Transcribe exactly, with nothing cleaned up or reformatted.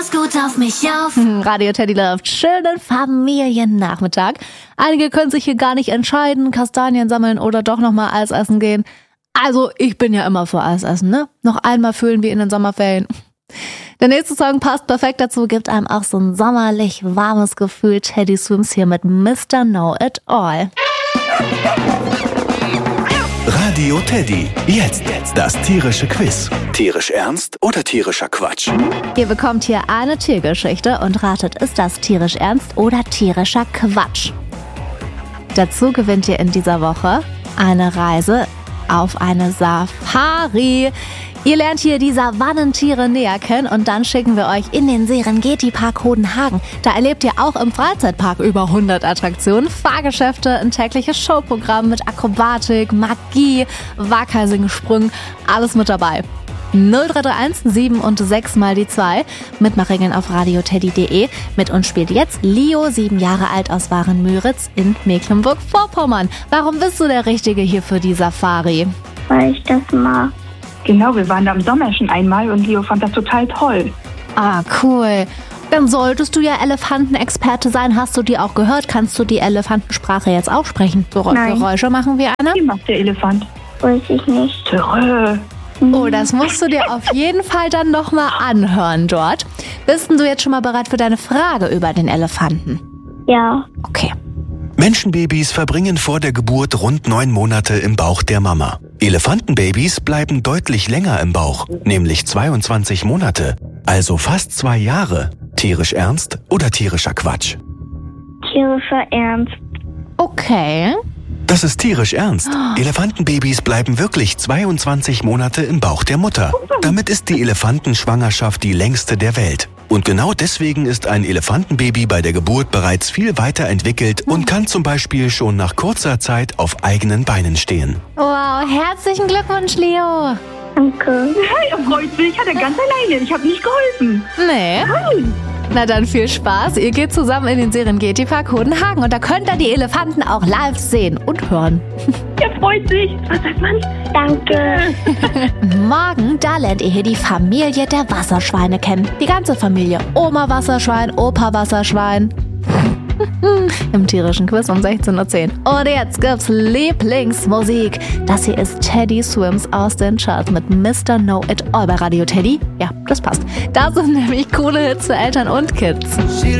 pass gut auf mich auf. Radio Teddy läuft. Schönen Familiennachmittag. Einige können sich hier gar nicht entscheiden, Kastanien sammeln oder doch nochmal Eis essen gehen. Also, ich bin ja immer für Eis essen, ne? Noch einmal fühlen wie in den Sommerferien. Der nächste Song passt perfekt dazu, gibt einem auch so ein sommerlich warmes Gefühl. Teddy Swims hier mit Mister Know It All. Radio Teddy. Jetzt, jetzt das tierische Quiz. Tierisch ernst oder tierischer Quatsch? Ihr bekommt hier eine Tiergeschichte und ratet, ist das tierisch ernst oder tierischer Quatsch? Dazu gewinnt ihr in dieser Woche eine Reise auf eine Safari. Ihr lernt hier die Savannentiere näher kennen und dann schicken wir euch in den Serengeti-Park Hodenhagen. Da erlebt ihr auch im Freizeitpark über hundert Attraktionen, Fahrgeschäfte, ein tägliches Showprogramm mit Akrobatik, Magie, Waghalsingsprüngen, alles mit dabei. null drei drei eins sieben und sechs mal die zwei. Mitmachregeln auf radioteddy punkt de. Mit uns spielt jetzt Leo, sieben Jahre alt aus Warenmüritz in Mecklenburg-Vorpommern. Warum bist du der Richtige hier für die Safari? Weil ich das mag. Genau, wir waren da im Sommer schon einmal und Leo fand das total toll. Ah, cool. Dann solltest du ja Elefantenexperte sein. Hast du die auch gehört? Kannst du die Elefantensprache jetzt auch sprechen? So Nein. Geräusche machen wir eine? Wie macht der Elefant? Weiß ich nicht. Törö. Oh, das musst du dir auf jeden Fall dann nochmal anhören dort. Bist denn du jetzt schon mal bereit für deine Frage über den Elefanten? Ja. Okay. Menschenbabys verbringen vor der Geburt rund neun Monate im Bauch der Mama. Elefantenbabys bleiben deutlich länger im Bauch, nämlich zweiundzwanzig Monate, also fast zwei Jahre. Tierisch ernst oder tierischer Quatsch? Tierischer Ernst. Okay. Das ist tierisch ernst. Elefantenbabys bleiben wirklich zweiundzwanzig Monate im Bauch der Mutter. Damit ist die Elefantenschwangerschaft die längste der Welt. Und genau deswegen ist ein Elefantenbaby bei der Geburt bereits viel weiterentwickelt und kann zum Beispiel schon nach kurzer Zeit auf eigenen Beinen stehen. Wow, herzlichen Glückwunsch, Leo. Danke. Hey, er freut sich, hat er ganz alleine. Ich habe nicht geholfen. Nee. Nein. Na dann viel Spaß. Ihr geht zusammen in den Serengeti-Park Hodenhagen und da könnt ihr die Elefanten auch live sehen und hören. Er freut sich. Was sagt man? Danke. Morgen, da lernt ihr hier die Familie der Wasserschweine kennen. Die ganze Familie. Oma Wasserschwein, Opa Wasserschwein. Im tierischen Quiz um sechzehn Uhr zehn. Und jetzt gibt's Lieblingsmusik. Das hier ist Teddy Swims aus den Charts mit Mister Know It All bei Radio Teddy. Ja, das passt. Da sind nämlich coole Hits für Eltern und Kids.